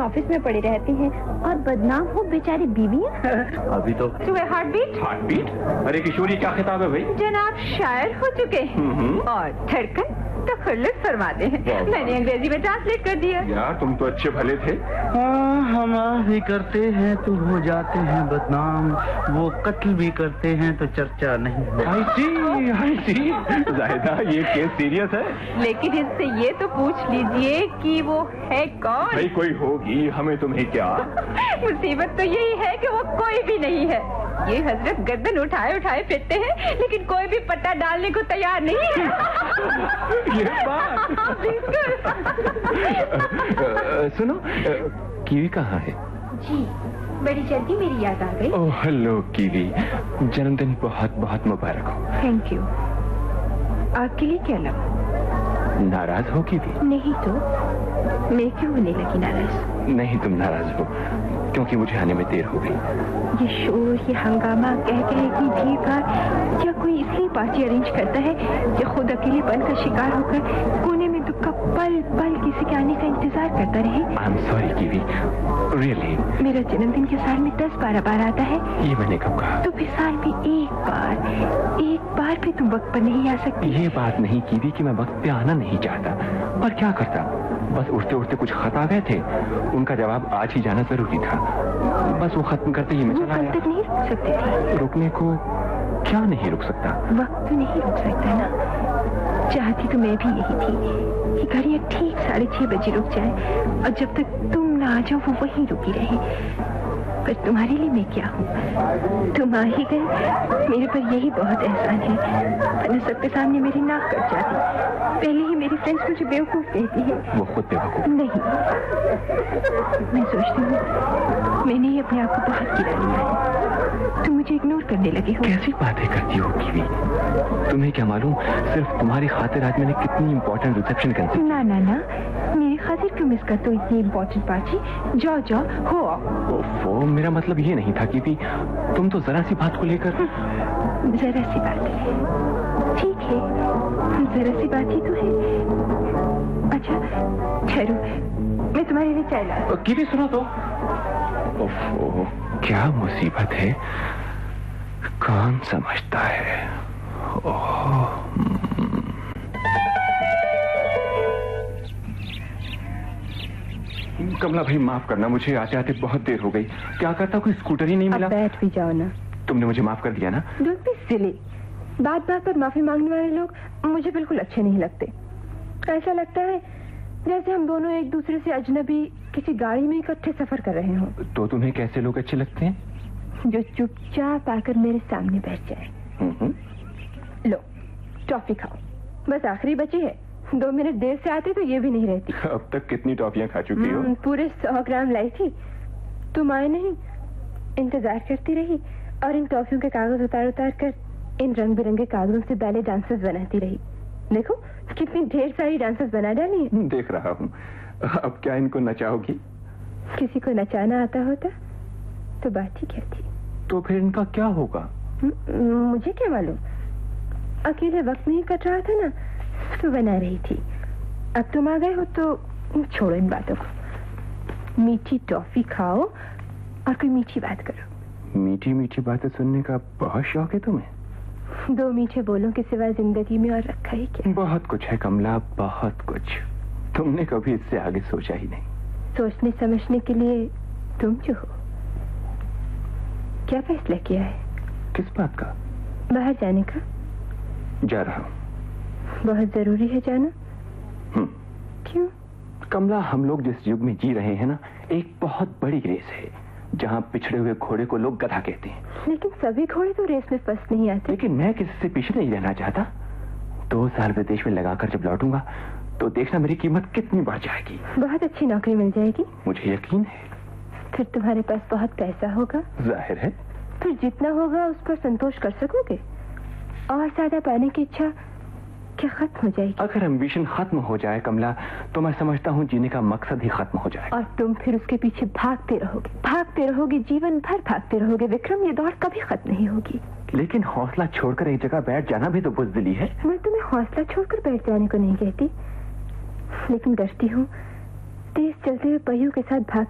Office में पड़ी रहती हैं और बदनाम हो बेचारी बीवियां। अभी तो सुबह हार्टबीट। अरे किशोरी, क्या खिताब है भाई? जनाब शायर हो चुके हैं और धड़कन तो खुल्लस फरमाते हैं। मैंने अंग्रेजी में ट्रांसलेट कर दिया। यार तुम तो अच्छे भले थे। हम भी करते हैं तो हो जाते हैं बदनाम, वो कत्ल भी करते हैं तो चर्चा नहीं। आई सी जाहिदा, ये केस सीरियस है। लेकिन इससे ये तो पूछ लीजिए कि वो है कौन? भाई कोई होगी, हमें तुम्हें क्या। मुसीबत तो यही है कि वो कोई भी नहीं है। ये हजरत गर्दन उठाए उठाए फिरते हैं लेकिन कोई भी पट्टा डालने को तैयार नहीं है। ये बात बिल्कुल। सुनो, कीवी कहाँ है? जी बड़ी जल्दी मेरी याद आ गई। ओह हेलो कीवी, जन्मदिन बहुत बहुत मुबारक हो। Thank you. आपके लिए क्या लाऊं? नाराज हो कीवी? नहीं तो मैं क्यों होने लगी नाराज? नहीं, तुम नाराज हो क्योंकि मुझे आने में देर हो गई। ये शोर, ये हंगामा, कह कह की भीड़ भाड़, क्या कोई इसलिए पार्टी अरेंज करता है कि खुद अकेलेपन का शिकार होकर कोने में दुख का पल पल किसी के आने का इंतजार करता रहे? I am sorry kiwi, really. मेरा जन्मदिन के साल में 10-12 बार आता है। ये मैंने कब कहा? तो फिर साल में एक बार भी तुम वक्त पर नहीं आ सकती? ये बात नहीं कीवी कि मैं वक्त पे आना नहीं चाहता, पर क्या करता, बस उठते उठते कुछ खत आ गए थे, उनका जवाब आज ही जाना जरूरी था। बस वो खत्म करते ही मैं चला कल गया। तक नहीं रुक सकते थे? रुकने को क्या नहीं रुक सकता? वक्त तो नहीं रुक सकता ना। चाहती तो मैं भी यही थी कि घड़ियां ठीक 6:30 बजे रुक जाए और जब तक तुम ना आ जाओ वो वहीं रुकी रहे। पर तुम्हारे लिए मैं क्या हूँ? तुम आ ही गए, मेरे पर यही बहुत एहसान है, वरना सबके सामने मेरी नाक कट जाती। पहले ही मेरी फ्रेंड्स मुझे बेवकूफ कहती है। वो खुद बेवकूफ नहीं, मैं सोचती हूँ मैंने ही अपने आप को बहुत गिरा लिया है। तुम मुझे इग्नोर करने लगे हो। कैसी बातें करती हो कीवी? तुम्हें क्या मालूम, सिर्फ तुम्हारी खातिर आज मैंने कितनी इम्पोर्टेंट रिसेप्शन कैंसिल। ना ना ना, मेरी खातिर क्यों मिस करते हो इतनी इम्पोर्टेंट पार्टी? जाओ हो। ओफो, मेरा मतलब ये नहीं था कीवी, तुम तो जरा सी बात को लेकर। जरा सी बात है, ठीक है, जरा सी बात ही तो है। अच्छा ठहरो, मैं तुम्हारे लिए चाय ला। कीवी सुनो तो। ओफो, क्या मुसीबत है, कौन समझता है? कमला भाई माफ करना, मुझे आते आते बहुत देर हो गई। क्या करता, कोई स्कूटर ही नहीं मिला। बैठ भी जाओ ना। तुमने मुझे माफ कर दिया ना? Don't be silly. बात बात पर माफी मांगने वाले लोग मुझे बिल्कुल अच्छे नहीं लगते। ऐसा लगता है जैसे हम दोनों एक दूसरे से अजनबी किसी गाड़ी में इकट्ठे सफर कर रहे हों। तो तुम्हें कैसे लोग अच्छे लगते हैं? जो चुपचाप आकर मेरे सामने बैठ जाए। लो टॉफी खाओ, बस आखिरी बची है। 2 मिनट देर से आते तो ये भी नहीं रहती। अब तक कितनी टॉफियां खा चुकी हो? पूरे 100 ग्राम लाई थी, तुम आए नहीं। इंतजार करती रही और इन टॉफियों के कागज उतार उतार कर इन रंग बिरंगे कागजों से बैले डांसेस बनाती रही। देखो कितनी ढेर सारी डांसेस बना डाली है। देख रहा हूँ। अब क्या इनको नचाओगी? किसी को नचाना आता होता तो बात ही क्या थी। तो फिर इनका क्या होगा? मुझे क्या मालूम, अकेले वक्त नहीं कट रहा था ना तो बना रही थी। अब तुम आ गए हो तो छोड़ो इन बातों को। मीठी टॉफी खाओ और कोई मीठी बात करो। मीठी मीठी बातें सुनने का बहुत शौक है तुम्हें? 2 मीठे बोलों के सिवा जिंदगी में और रखा ही क्या? बहुत कुछ है कमला, बहुत कुछ। तुमने कभी इससे आगे सोचा ही नहीं। सोचने समझने के लिए तुम जो हो। क्या फैसला किया है? किस बात का? बाहर जाने का। जा रहा हूँ। बहुत जरूरी है जाना? क्यों? कमला, हम लोग जिस युग में जी रहे हैं ना, एक बहुत बड़ी रेस है जहाँ पिछड़े हुए घोड़े को लोग गधा कहते हैं। लेकिन सभी घोड़े तो रेस में फर्स्ट नहीं आते। लेकिन मैं किसी से पीछे नहीं रहना चाहता। 2 साल विदेश में लगाकर जब लौटूंगा तो देखना मेरी कीमत कितनी बढ़ जाएगी। बहुत अच्छी नौकरी मिल जाएगी, मुझे यकीन है। फिर तुम्हारे पास बहुत पैसा होगा। जाहिर है। फिर जितना होगा उस पर संतोष कर सकोगे। और ज्यादा पाने की इच्छा क्या खत्म हो जाएगी? अगर एम्बिशन खत्म हो जाए कमला, तो मैं समझता हूँ जीने का मकसद ही खत्म हो जाए। और तुम फिर उसके पीछे भागते रहोगे, जीवन भर भागते रहोगे। विक्रम, ये दौड़ कभी खत्म नहीं होगी। लेकिन हौसला छोड़कर एक जगह बैठ जाना भी तो बुज़दिली है। मैं तुम्हें हौसला छोड़कर बैठ जाने को नहीं कहती, लेकिन डरती हूँ तेज चलते हुए पहियों के साथ भाग